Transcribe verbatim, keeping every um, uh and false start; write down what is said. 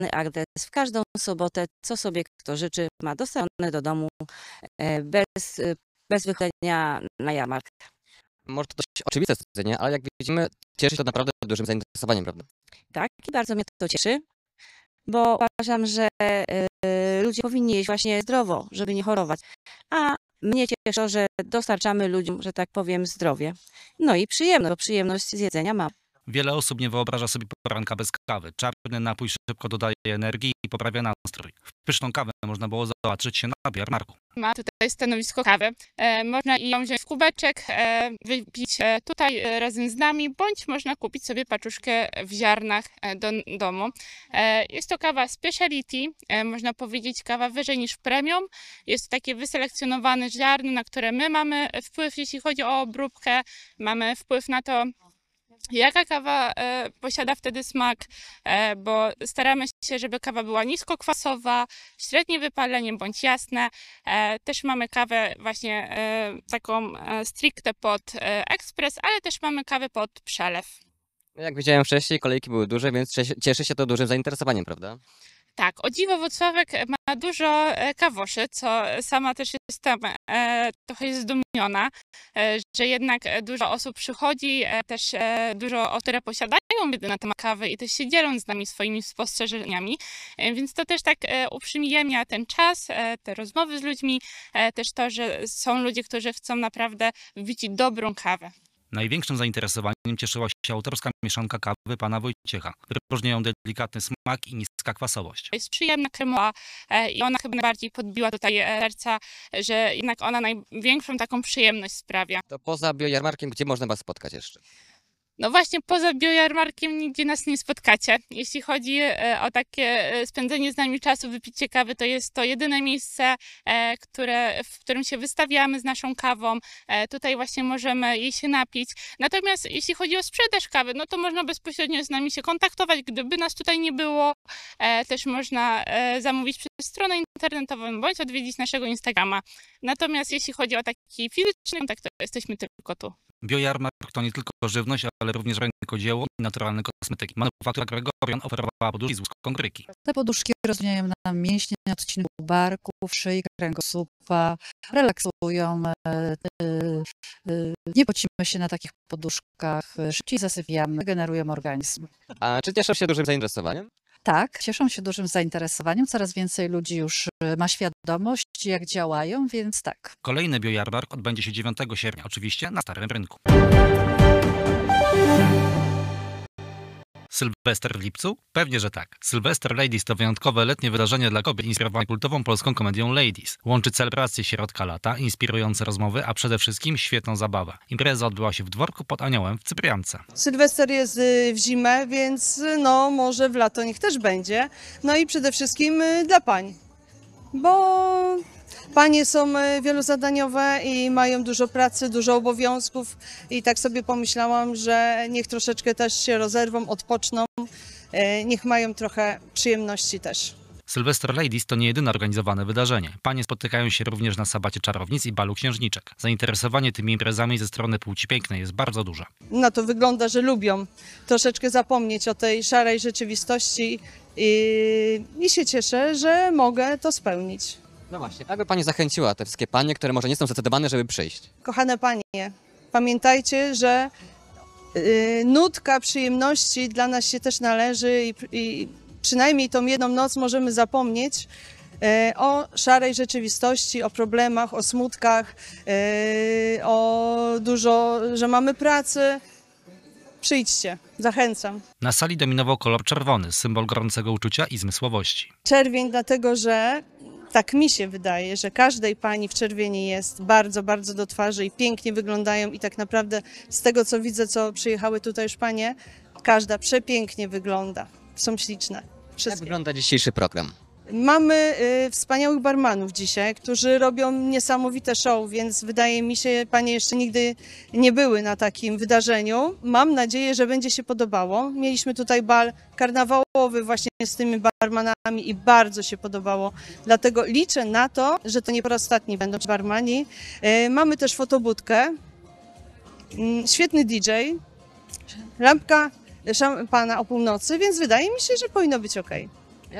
adres w każdą sobotę, co sobie kto życzy, ma dostarczone do domu e, bez, e, bez wychodzenia na jarmark. Może to dość oczywiste stwierdzenie, ale jak widzimy, cieszy się to naprawdę dużym zainteresowaniem, prawda? Tak, i bardzo mnie to cieszy, bo uważam, że e, ludzie powinni jeść właśnie zdrowo, żeby nie chorować. A mnie cieszy to, że dostarczamy ludziom, że tak powiem, zdrowie. No i przyjemność, bo przyjemność z jedzenia mam. Wiele osób nie wyobraża sobie poranka bez kawy. Czarny napój szybko dodaje energii i poprawia nastrój. Pyszną kawę można było zobaczyć się na jarmarku. Ma tutaj stanowisko kawy. E, można ją wziąć w kubeczek, e, wypić e, tutaj e, razem z nami, bądź można kupić sobie paczuszkę w ziarnach e, do domu. E, jest to kawa speciality, e, można powiedzieć kawa wyżej niż premium. Jest to takie wyselekcjonowane ziarno, na które my mamy wpływ, jeśli chodzi o obróbkę. Mamy wpływ na to, jaka kawa e, posiada wtedy smak, e, bo staramy się, żeby kawa była niskokwasowa, średnie wypalenie bądź jasne. E, też mamy kawę właśnie e, taką e, stricte pod e, ekspres, ale też mamy kawę pod przelew. Jak widziałem wcześniej, kolejki były duże, więc cieszy się to dużym zainteresowaniem, prawda? Tak, o dziwo Włocławek ma dużo e, kawoszy, co sama też jestem e, trochę zdumiona, e, że jednak dużo osób przychodzi, e, też e, dużo osób, które posiadają wiedzę na temat kawy i też się dzielą z nami swoimi spostrzeżeniami, e, więc to też tak e, uprzyjemnia ten czas, e, te rozmowy z ludźmi, e, też to, że są ludzie, którzy chcą naprawdę wypić dobrą kawę. Największym zainteresowaniem cieszyła się autorska mieszanka kawy pana Wojciecha. Wyróżnia ją delikatny smak i niska kwasowość. Jest przyjemna, kremowa e, i ona chyba najbardziej podbiła tutaj e, serca, że jednak ona największą taką przyjemność sprawia. To poza biojarmarkiem, gdzie można was spotkać jeszcze? No właśnie, poza biojarmarkiem nigdzie nas nie spotkacie. Jeśli chodzi e, o takie e, spędzenie z nami czasu, wypicie kawy, to jest to jedyne miejsce, e, które, w którym się wystawiamy z naszą kawą. E, tutaj właśnie możemy jej się napić. Natomiast jeśli chodzi o sprzedaż kawy, no to można bezpośrednio z nami się kontaktować, gdyby nas tutaj nie było. E, też można e, zamówić przez stronę internetową, bądź odwiedzić naszego Instagrama. Natomiast jeśli chodzi o taki fizyczny kontakt, to jesteśmy tylko tu. Biojarmark to nie tylko żywność, ale również rękodzieło i naturalne kosmetyki. Manufaktura Gregorian oferowała poduszki z łuską kryki. Te poduszki rozwijają nam mięśnie na odcinku barków, szyi, kręgosłupa, relaksują, e, e, e, nie pocimy się na takich poduszkach, szybciej zasypiamy, generują organizm. A czy cieszą się dużym zainteresowaniem? Tak, cieszą się dużym zainteresowaniem, coraz więcej ludzi już ma świadomość, jak działają, więc tak. Kolejny biojarmark odbędzie się dziewiątego sierpnia, oczywiście na Starym Rynku. Sylwester w lipcu? Pewnie, że tak. Sylwester Ladies to wyjątkowe letnie wydarzenie dla kobiet inspirowane kultową polską komedią Ladies. Łączy celebrację środka lata, inspirujące rozmowy, a przede wszystkim świetną zabawę. Impreza odbyła się w dworku pod Aniołem w Cypriance. Sylwester jest w zimę, więc no może w lato niech też będzie. No i przede wszystkim dla pań, bo panie są wielozadaniowe i mają dużo pracy, dużo obowiązków i tak sobie pomyślałam, że niech troszeczkę też się rozerwą, odpoczną, niech mają trochę przyjemności też. Sylwester Ladies to nie jedyne organizowane wydarzenie. Panie spotykają się również na sabacie czarownic i balu księżniczek. Zainteresowanie tymi imprezami ze strony płci pięknej jest bardzo duże. No to wygląda, że lubią troszeczkę zapomnieć o tej szarej rzeczywistości i, i się cieszę, że mogę to spełnić. No właśnie, jakby pani zachęciła te wszystkie panie, które może nie są zdecydowane, żeby przyjść? Kochane panie, pamiętajcie, że y, nutka przyjemności dla nas się też należy i, i przynajmniej tą jedną noc możemy zapomnieć y, o szarej rzeczywistości, o problemach, o smutkach, y, o dużo, że mamy pracy. Przyjdźcie, zachęcam. Na sali dominował kolor czerwony, symbol gorącego uczucia i zmysłowości. Czerwień dlatego, że tak mi się wydaje, że każdej pani w czerwieni jest bardzo, bardzo do twarzy i pięknie wyglądają i tak naprawdę z tego, co widzę, co przyjechały tutaj już panie, każda przepięknie wygląda. Są śliczne. Wszystkie. Jak wygląda dzisiejszy program? Mamy y, wspaniałych barmanów dzisiaj, którzy robią niesamowite show, więc wydaje mi się, panie jeszcze nigdy nie były na takim wydarzeniu. Mam nadzieję, że będzie się podobało. Mieliśmy tutaj bal karnawałowy właśnie z tymi barmanami i bardzo się podobało. Dlatego liczę na to, że to nie po raz ostatni będą barmani. Y, mamy też fotobudkę, y, świetny D J, lampka szampana o północy, więc wydaje mi się, że powinno być ok.